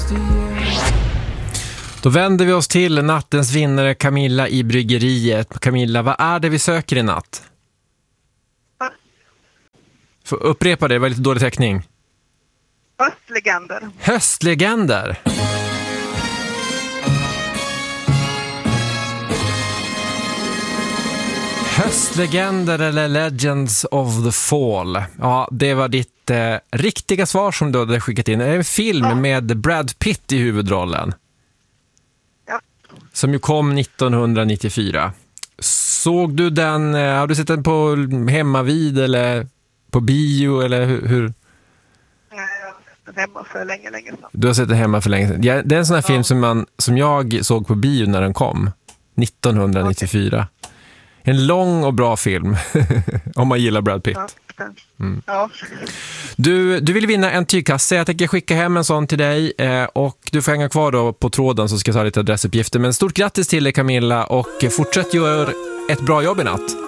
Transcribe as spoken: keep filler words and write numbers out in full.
Då vänder vi oss till nattens vinnare Camilla i bryggeriet. Camilla, vad är det vi söker i natt? Får upprepa det, det var lite dålig täckning. Höstlegender. Höstlegender. Höstlegender eller Legends of the Fall. Ja, det var ditt eh, riktiga svar som du hade skickat in. Det är en film ja. med Brad Pitt i huvudrollen. Ja. Som ju kom nittonhundranittiofyra. Såg du den, eh, har du sett den på hemmavid eller på bio eller hur? hur? Nej, jag har sett den hemma för länge, länge sedan. Du har sett den hemma för länge sedan. Ja, det är en sån här ja. film som, man, som jag såg på bio när den kom. nittonhundranittiofyra. Okay. En lång och bra film om man gillar Brad Pitt. Mm. Ja. Du, du vill vinna en tygkasse. Jag tänker skicka hem en sån till dig eh, och du får hänga kvar då på tråden så ska jag ta lite adressuppgifter. Men stort grattis till dig Camilla och fortsätt göra ett bra jobb i natt.